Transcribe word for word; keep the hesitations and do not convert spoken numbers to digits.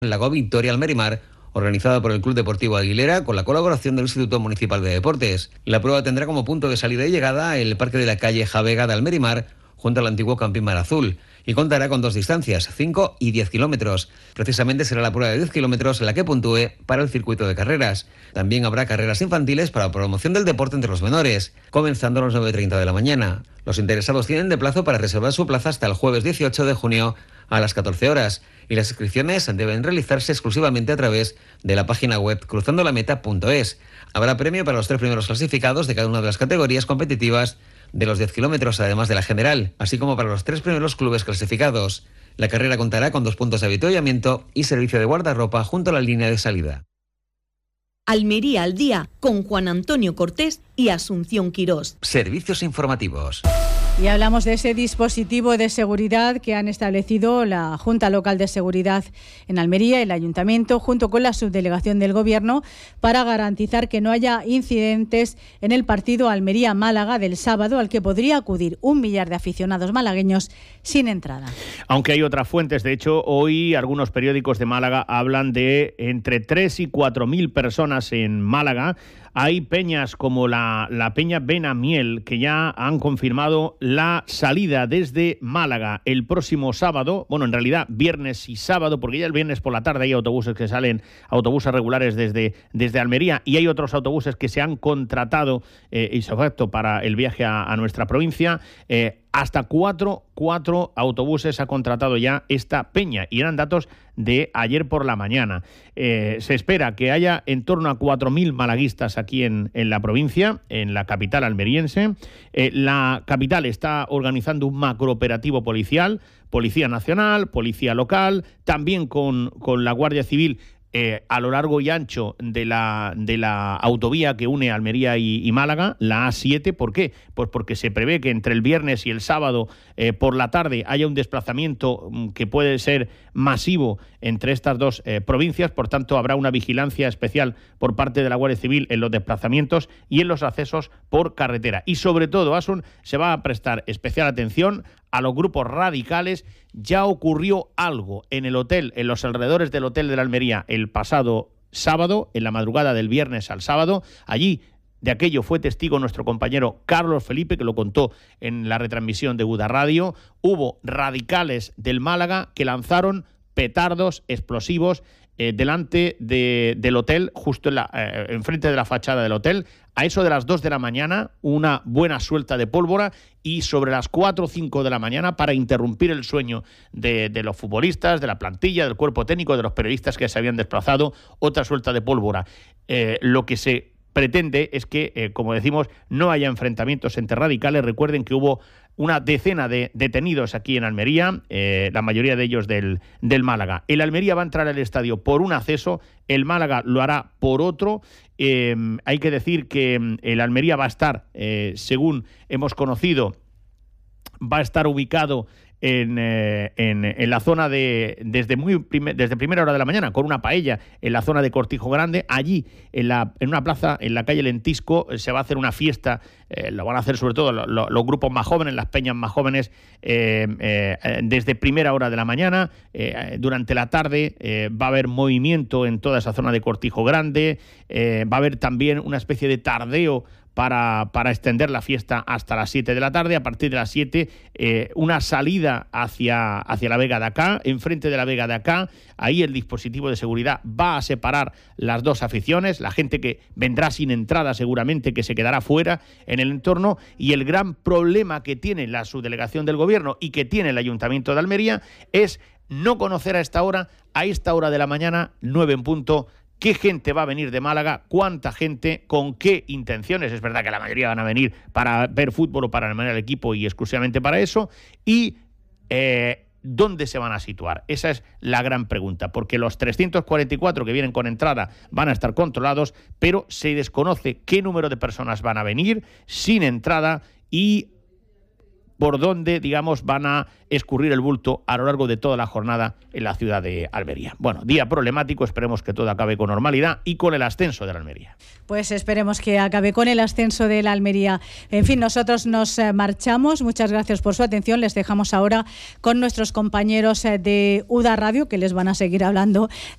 Lago Victoria Almerimar, organizada por el Club Deportivo Aguilera con la colaboración del Instituto Municipal de Deportes. La prueba tendrá como punto de salida y llegada el parque de la calle Javega de Almerimar, junto al antiguo Campín Mar Azul, y contará con dos distancias, cinco y diez kilómetros. Precisamente será la prueba de diez kilómetros la que puntúe para el circuito de carreras. También habrá carreras infantiles para promoción del deporte entre los menores, comenzando a las nueve y treinta de la mañana. Los interesados tienen de plazo para reservar su plaza hasta el jueves dieciocho de junio a las catorce horas, y las inscripciones deben realizarse exclusivamente a través de la página web cruzando la meta punto es. Habrá premio para los tres primeros clasificados de cada una de las categorías competitivas de los diez kilómetros, además de la general, así como para los tres primeros clubes clasificados. La carrera contará con dos puntos de avituallamiento y servicio de guardarropa junto a la línea de salida. Almería al día, con Juan Antonio Cortés y Asunción Quirós. Servicios informativos. Y hablamos de ese dispositivo de seguridad que han establecido la Junta Local de Seguridad en Almería, el Ayuntamiento, junto con la Subdelegación del Gobierno, para garantizar que no haya incidentes en el partido Almería-Málaga del sábado, al que podría acudir un millar de aficionados malagueños sin entrada. Aunque hay otras fuentes, de hecho, hoy algunos periódicos de Málaga hablan de entre tres y cuatro mil personas en Málaga. Hay peñas como la, la Peña Benamiel que ya han confirmado la salida desde Málaga el próximo sábado, bueno, en realidad viernes y sábado, porque ya el viernes por la tarde hay autobuses que salen, autobuses regulares desde, desde Almería, y hay otros autobuses que se han contratado eh, y se efecto para el viaje a, a nuestra provincia. Eh, Hasta cuatro, cuatro autobuses ha contratado ya esta peña, y eran datos de ayer por la mañana. Eh, se espera que haya en torno a cuatro mil malaguistas aquí en, en la provincia, en la capital almeriense. Eh, la capital está organizando un macrooperativo policial, Policía Nacional, Policía Local, también con, con la Guardia Civil, Eh, a lo largo y ancho de la, de la autovía que une Almería y, y Málaga, la A siete. ¿Por qué? Pues porque se prevé que entre el viernes y el sábado eh, por la tarde haya un desplazamiento um, que puede ser masivo entre estas dos eh, provincias. Por tanto, habrá una vigilancia especial por parte de la Guardia Civil en los desplazamientos y en los accesos por carretera. Y sobre todo, Asun, se va a prestar especial atención a los grupos radicales. Ya ocurrió algo en el hotel, en los alrededores del Hotel de la Almería el pasado sábado, en la madrugada del viernes al sábado. Allí de aquello fue testigo nuestro compañero Carlos Felipe, que lo contó en la retransmisión de Uda Radio. Hubo radicales del Málaga que lanzaron petardos explosivos eh, delante de, del hotel, justo en la, eh, enfrente de la fachada del hotel. A eso de las dos de la mañana, una buena suelta de pólvora, y sobre las cuatro o cinco de la mañana, para interrumpir el sueño de, de los futbolistas, de la plantilla, del cuerpo técnico, de los periodistas que se habían desplazado, otra suelta de pólvora. Eh, lo que se pretende es que, eh, como decimos, no haya enfrentamientos entre radicales. Recuerden que hubo una decena de detenidos aquí en Almería, eh, la mayoría de ellos del, del Málaga. El Almería va a entrar al estadio por un acceso, el Málaga lo hará por otro. Eh, hay que decir que el Almería va a estar, eh, según hemos conocido, va a estar ubicado En, eh, en, en la zona de, desde muy prime, desde primera hora de la mañana, con una paella en la zona de Cortijo Grande. Allí, en, la, en una plaza, en la calle Lentisco, se va a hacer una fiesta, eh, lo van a hacer sobre todo lo, lo, los grupos más jóvenes, las peñas más jóvenes, eh, eh, desde primera hora de la mañana. Eh, durante la tarde eh, va a haber movimiento en toda esa zona de Cortijo Grande, eh, va a haber también una especie de tardeo Para, para extender la fiesta hasta las siete de la tarde. A partir de las siete, eh, una salida hacia, hacia la Vega de Acá. Enfrente de la Vega de Acá, ahí el dispositivo de seguridad va a separar las dos aficiones. La gente que vendrá sin entrada seguramente que se quedará fuera en el entorno. Y el gran problema que tiene la subdelegación del Gobierno y que tiene el Ayuntamiento de Almería es no conocer a esta hora, a esta hora de la mañana, nueve en punto, qué gente va a venir de Málaga, cuánta gente, con qué intenciones. Es verdad que la mayoría van a venir para ver fútbol o para animar al equipo y exclusivamente para eso. Y eh, ¿dónde se van a situar? Esa es la gran pregunta, porque los trescientos cuarenta y cuatro que vienen con entrada van a estar controlados, pero se desconoce qué número de personas van a venir sin entrada y por dónde, digamos, van a escurrir el bulto a lo largo de toda la jornada en la ciudad de Almería. Bueno, día problemático, esperemos que todo acabe con normalidad y con el ascenso de la Almería. Pues esperemos que acabe con el ascenso de la Almería. En fin, nosotros nos marchamos. Muchas gracias por su atención. Les dejamos ahora con nuestros compañeros de Uda Radio, que les van a seguir hablando